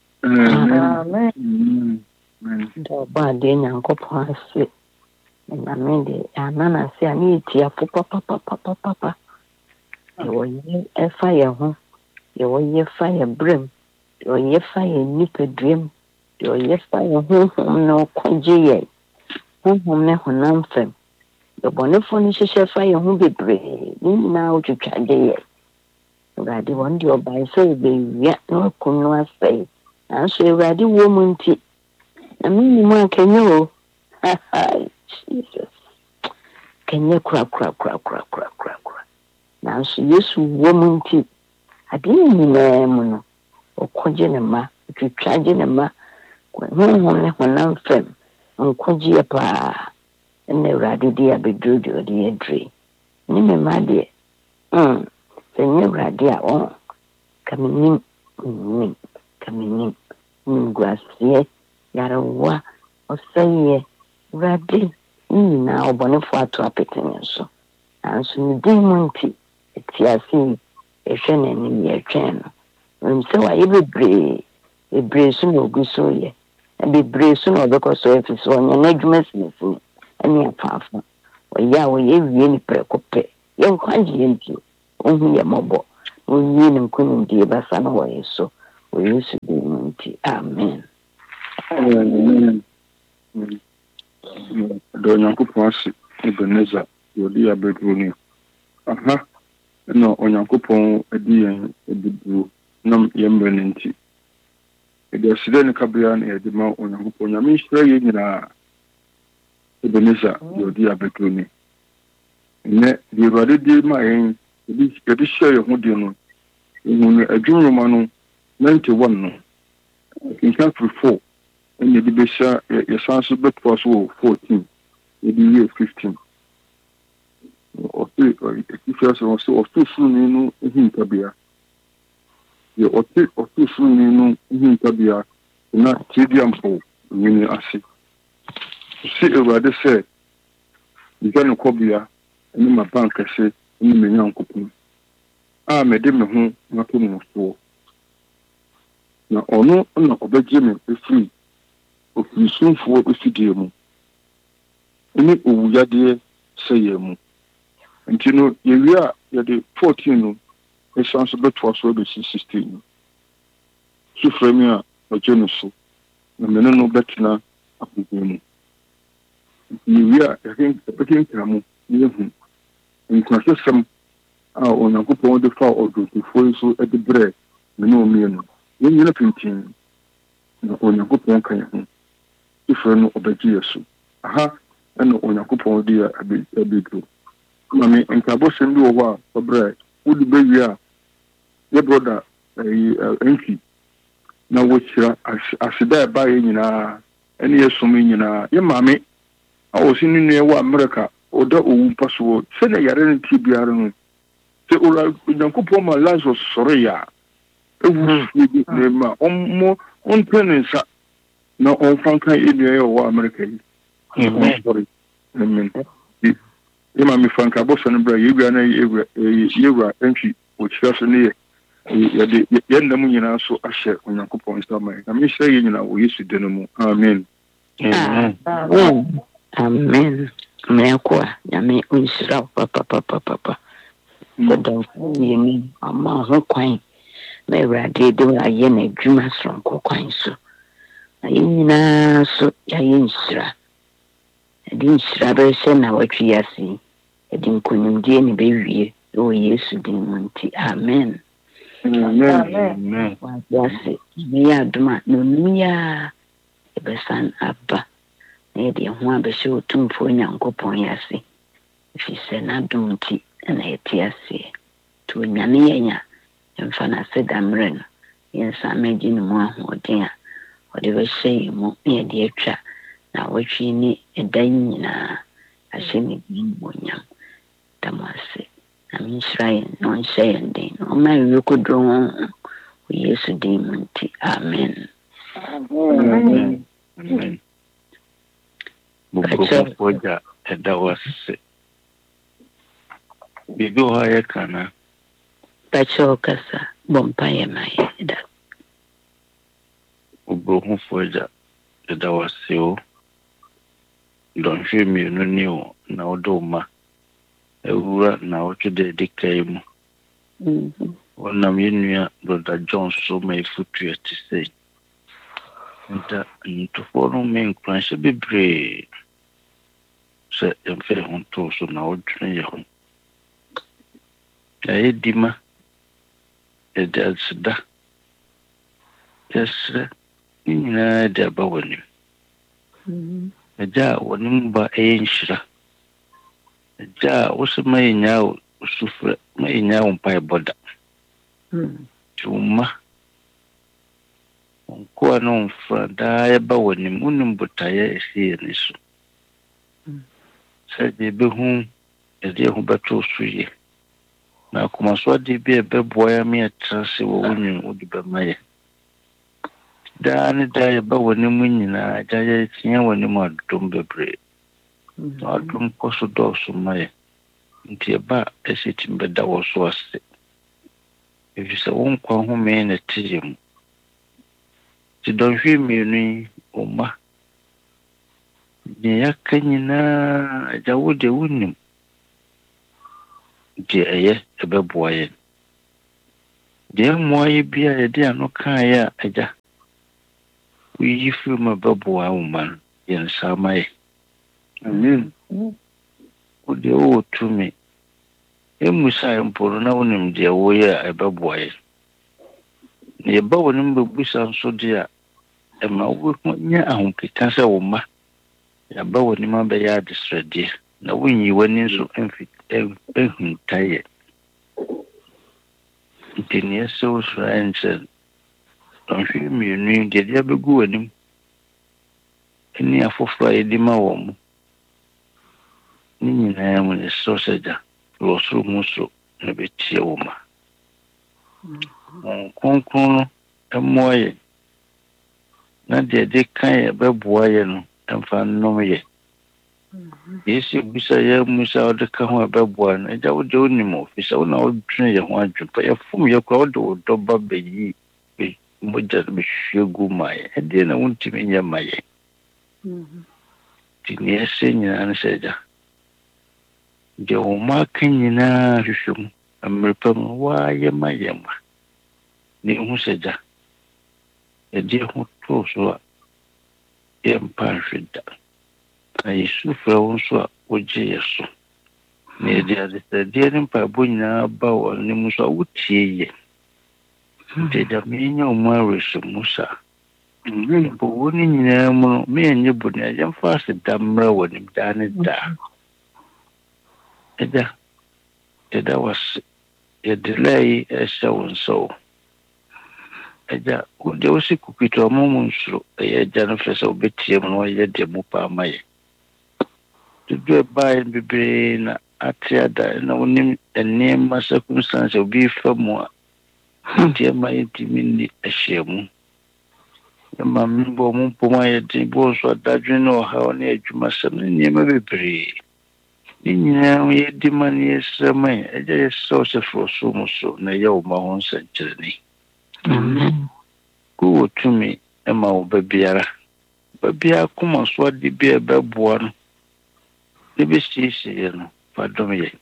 Do ba de Nyankopɔn ase na me de anana se ani tia papa e wonye efa ye ho ye wonye fa ye brem ye wonye fa ye nipadrem ye wonye fa ye ho no kwaje ye honhom ne honam fam the bonefo ni hyehyɛ fa yɛ ho bebree ni na otwitwade yɛ Awurade wɔn de ɔban sɛ bɛwia na ɔkum no asɛe nanso Awurade wɔ mu nti na mimi mu akanyɛ o Jesus kanyɛ kura nanso Yesu wɔ mu nti ade nyinaa mu no ɔkɔgye ne ma otwitwade ne ma honhom ne honam fam nkɔgye pa na Awurade de abeduru de ɔde adre ne me ma de sɛ nyɛ Awurade a ɔn kamenim nguaseɛ yarewa ɔsɛeɛ Awurade nyinaa ɔbɔnefo ato apete ne so nanso ne din mu nti etiase ehwɛ n'anim yɛtwɛn no sɛ wayɛ bebree so na ogu so yɛ bebree so na ɔbɛkɔ so afiri so ɔnyɛ n'adwuma sinasini ɛne afaafa ɔyɛ a wɔyɛ wie ne prɛko pɛ yɛnkwagye yɛnti ɔhu yɛ mmɔbɔ ɔwie ne nkonimdie bɛsa no wɔyɛ so wɔ Yesu din mu nti amen. Da Onyankopɔn ase Ebenezer yɛde abɛduro ne aha na Onyankopɔn adi yɛn abɛduro nam yɛmmrɛ no nti yɛde asedɛ ne kabea na yɛde ma Onyankopɔn nyame nhyira yɛ nyinaa Ebenezer yɛde abɛduro ne nnɛ deɛ Awurade de ma yɛn yɛde hyɛ yɛn ho deɛ no ɛhu no adwumroma no 91 no nka firi 4 ɛna yɛde bɛhyɛ yɛsan so bɛtoa so wɔ 14 yɛde wie 15 ɔte suruni no hinta bia yɛ ɔte suruni no hinta bia na tiɛdi ampo nwini ase si Awurade sɛ nka ne kɔbea ne ma bank kɛse ne me Nyankopɔn a mede me ho nato no soɔ na ɔno na ɔbɛgye me efiri ofirisumfoɔ efidie mu ne owuyadeɛ sɛ yɛ mu nti no yɛwie a yɛde 14 no ɛsan so bɛtoa so bɛsi 16 no sufrɛ mi a ɔgye no so na mene no bɛtena akogua mu yɛwie a yɛbɛkenkra mu na yɛhu nkwasɛsɛm a Onyankopɔn de fa ɔdɔntofoɔ yi so de brɛ mene ɔmienu yɛnyina pintin na Onyankopɔn ka yɛn ho sufrɛ no ɔbɛgye yɛ so aha ɛna Onyankopɔn de abɛduro mami nkabɔsɛm bi wɔ hɔ a ɔbrɛ wode bɛwie a yɛ broda ɛnfi na wɔkyira aseda ɛba yɛ nyinaa ɛne yɛ som nyinaa yɛ maame a wɔsi ne nua wɔ Amerika ɔda owu mpa so wɔ sɛnea yare no tie biara no sɛ Onyankopɔn ma Lazarus sɔre yɛ a ewu bi ma ɔmmɔ ɔmpɛ ne nsa na ɔmfa nka yɛ nua yɛ wɔ Amerika yi amen yɛma mefa nkabɔsɛ no brɛ yɛwura na yɛwura ɛntwi wɔkyira so ne yɛde yɛnnam nyinaa so ahyɛ Onyankopɔn nsa ma na mehyɛ yɛ nyinaa wɔ Yesu din mu amen amen mmeɛko a nyame ɔnhyira papapapapa sɛdamfo yɛni ama ho kwan na Awurade de ayɛ n'adwuma soronko kwan so na yɛn nyinaa so yɛayɛ nhyira ɛde nhyira bɛhyɛ na watwi ase ɛde nkonimdie ne bɛwie wɔ Yesu din mu nti amen wase meyɛ adom a na onum yɛ a ɛbɛsan aba na yɛde ho abɛhyɛ Otumfoɔ Nyankopɔn yɛ ase ɛfiri sɛ n'adom nti ɛna yɛte aseɛ nti onyame yɛn a yɛmfa no ase da mmerɛ no yɛnsa magye ne mu ahoɔden a ɔde bɛhyɛ yɛ mu na yɛde atwa na watwi ne ɛda nyinaa ahyɛ ne din bonyam da mo ase na menhyira yɛn na ɔnhyɛ yɛn den na ɔma yɛwie koduro wɔ Yesu din mu nti amen Bubufoɔ gya ɛda wase biribi wɔ hɔ a yɛka na Pakyɛw kasa bɔ mpaeɛ ma yɛ da bubufoɔ gya ɛda wase o dɔnhwɛ mmienu ni o na wode wo ma awura na wotwe dɛ ɛdi kae mu wɔnam yɛ nua Brother John so ma ɛfotua te sɛ nta ntofoɔ no me nkuranhyɛ bebree sɛ yɛmfa yɛ ho too so na wodwene yɛ ho yɛayɛ di ma yɛde aseda yɛserɛ ne nyinaa de aba w'anim agya a wɔne ba ɛyɛ nhyira agya a wo sɛ ma yɛnyaa wo sufrɛ ma yɛnyaa wo mpaebɔ da nti wo ma nkoa no mfra daa yɛba w'anim wonim botaeɛ ɛsɛ yɛne so sɛ de yɛbɛhu yɛde yɛ ho bɛtoo so yɛ na akomaso ade bi a ɛbɛboa yɛ me yɛtena se wɔ wo nwum wode bɛma yɛ daa ne daa yɛba w'anim nyinaa agya yɛteɛ w'anim adom bebree na adom kɔ so dɔɔso ma yɛ nti ɛba a ɛsɛ timi bɛda wɔ so ase ɛfiri sɛ wo nkwa home na ɛte yɛ mu nti dɔnhwɛ mmienu yi wo ma deɛ yɛaka nyinaa agya wo de wonim deɛ ɛyɛ ɛbɛboa yɛn. Deɛ mmoa yɛ bi a yɛde ano kaeɛ a agya woyi firi mu ɛbɛboa wo ma no yɛn nsa ama yɛ. Amen. Wo deɛ wowɔ tumi. Ɛmmusae mpo no na wonim deɛ woyɛ a ɛbɛboa yɛn. Na yɛba wɔ no mbɛbusa nso deɛ a ɛma wonyɛ ahokeka sɛ wo mma yɛaba wɔ nim abɛyɛ adesrɛdeɛ na wonyi w'ani nso ɛhunta yɛ. Nti neɛ sɛ wo soro ɛnkyɛ dɔnhwɛ mmienu yi deɛ de abɛgu w'anim ɛne afoforɔ a yɛde ma wɔ mu ne nyinaa mu ne sɛ sɛ gya wɔ soro mu so na bɛtie wo ma. Kronkron no ɛmmoa yɛ na deɛ de ka yɛ bɛboa yɛ no ɛmfa nnom yɛ. Yɛsi busa yɛ musa ɔde ka ho ɛbɛboa no agya wode wonim ɔfi sɛ wo na wodwene yɛ ho adwempa yɛfom yɛ kora wode wo dɔba bɛyi mogya no bɛhwie gu ma yɛ ɛdeɛ na wontumi nyɛ ma yɛ. Nti neɛ ɛsɛ nyinaa no sɛ agya deɛ wo ma aka nyinaa hwehwɛ mu mmerɛ pa mu waayɛ ma yɛ ma ne ɛhu sɛ agya yɛde ho too so a yɛmpa nhwe da na Yesu frɛ wo nso a wogye yɛ so na yɛde adesrɛdeɛ ne mpaebɔ nyinaa ba wɔ anim so a wotie yɛ. Nti agya menyɛ wo mu awerɛhyɛmu sa mpo wo ne nyinaa mu no meɛnyɛ bɔne a yɛmfa ase da mmerɛ wɔ nim daa ne daa. Agya yɛda wase yɛde laa yi ɛhyɛ wo nsa o. Agya wode wo se kukita ɔmo mu nsuro ɛyɛ agya no fɛ sɛ wobɛtie mu na wɔyɛ deɛ mu paa ma yɛ. Dodo ɛbaeɛ bebree na ate ada na wonim nneɛma circumstance a obi fa mu a nti ɛma yɛntumi nni ahyia mu. Ɛma membɔ mo mpom a yɛden bɔ nso adadwene ne ɔhaw ne adwumasɛm ne nneɛma bebree ne nyinaa yɛdi ma ne yɛsrɛ ma yɛ. Agya yɛsrɛ wo sɛ frɛ so mu so na ɛyɛ wo ma ho nsɛnkyerɛnne. Go wɔ tumi ɛma wo ba biara koma so ade bi a ɛbɛboa no ne bɛsiesie no fa dom yɛ.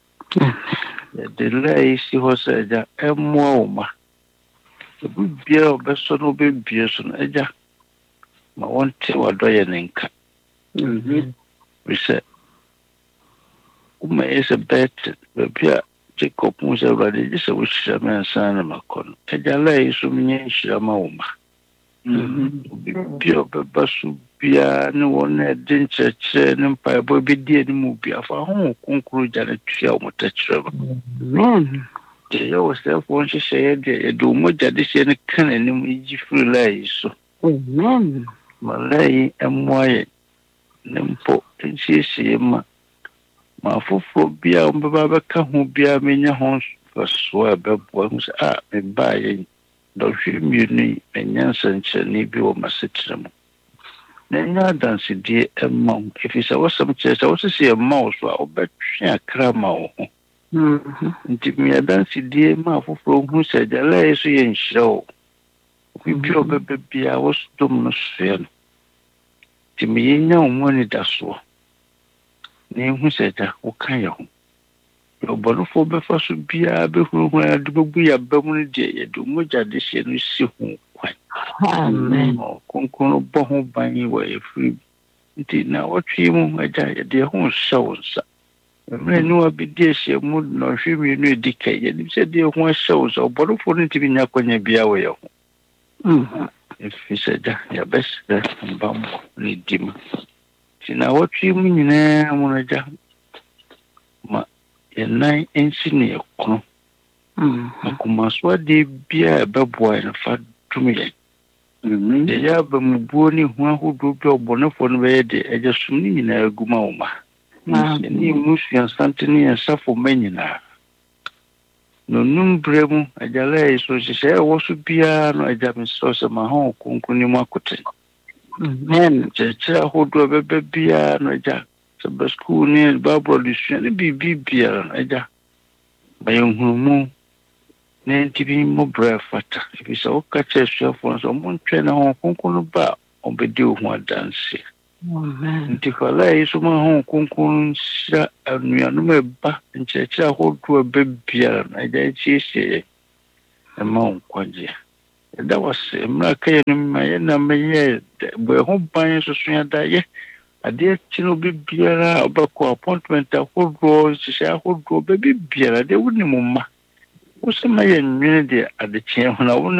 Yɛde laa yi si hɔ sɛ agya ɛmmoa wo ma ɛbu biara a ɔbɛsɔ no wobɛbie so no agya ma wɔnte wadɔyɛ ne nka. Firi sɛ woma yɛ sɛ bɛɛte baabi a Jacob mu sɛ Awurade gye sɛ wohyira me ansa na makɔ no. Agya laa yi so menyɛ nhyira ma wo ma. Bia ɔbɛba so biara ne wɔn na ɛde nkyerɛkyerɛ ne mpaebɔ bɛdi anim bi afa ho kronkron gya no tua wo mɔtakyerɛ no. Deɛ yɛwɔ sɛfoɔ nhyehyɛeɛ deɛ yɛde wo mogya de hyɛ no ka n'anim gyi firi laa yi so. Ma laa yi ɛmmoa yɛ ne mpo nsiesie ma afoforɔ biara wɔbɛba bɛka ho biara menya ho mfasoɔ a ɛbɛboa ho sɛ mebaayɛ dɔhwɛ mmienu yi manya nsɛnkyerɛnne bi wɔ m'asetena mu na ɛnyɛ adansedie ɛma wo ɛfiri sɛ wɔsɛm kyerɛ sɛ wosɛ sɛ yɛmma wo so a wobɛtwe akra ma wo ho. Nti meyɛ adansedie ma afoforɔ hu sɛ agya laa yi so yɛ nhyira wo bibia ɔbɛba biara wo dom no soɛ no. Nti meyɛnya wo mu anidasoɔ na ɛhu sɛ agya woka yɛ ho. Ɔbɔnefoɔ bɛfa so biara bɛhuruhu a de bɛbu yɛaba mu no deɛ yɛde mogya de hyɛ no si ho kwan. Kronkron no bɔ ho ban wɔ yɛfiri nti na wɔtwe mu agya yɛde yɛ ho nhyɛ wo nsa. Mmerɛ ne wabɛdi ahyia mu na ɔhwɛ mmienu ɛdi ka yɛnim sɛ de yɛ ho ahyɛ wo nsa ɔbɔnefoɔ no ntimi nya akwanya biara wɔ yɛ ho. Ɛfiri sɛ agya yɛbɛsrɛ mbammɔ ne di mu nti na wɔtwe mu nyinaa mu no agya ma yɛnan nsi ne yɛkono. Akomasoadeɛ biara ɛbɛboa yɛn fa dom yɛn. Deɛ yɛ abamubuo ne hu ahodoɔ bi a ɔbɔnefoɔ no bɛyɛ deɛ agya som ne nyinaa gu ma wo ma. Ne mu suasante ne yɛnsafo ma nyinaa. Na onum berɛ mu agya laa yi so nhyehyɛeɛ ɛwɔ so biara no agya mesrɛ sɛ ma ha wo kronkron ne mu akote. Kyerɛkyerɛ ahodoɔ a ɛbɛba biara no agya sɛ ba skuul ne Bible adesua ne biribi biara no agya ma yɛnhunumu na ntimi mmɔbrɛ fata. Ɛfiri sɛ woka kyerɛ asuafoɔ no sɛ ɔmontwɛn na ho kronkron no ba a ɔbɛdi wo ho adanse. nti kwala yi so ma ho konkon hyira anuanom eba nkyerɛkyerɛ ahodoɔ eba biara na agya kyiesie ɛma nkwagye ɛda wase mmra ka yɛ no ma yɛ na mɛyɛ bɔ ho ban soso adayɛ adeɛ kyino obi biara ɔbɛkɔ appointment ahodoɔ hyehyɛ ahodoɔ baabi biara deɛ wonim ma wo sɛ ma yɛ nwene deɛ adekyeɛ ho na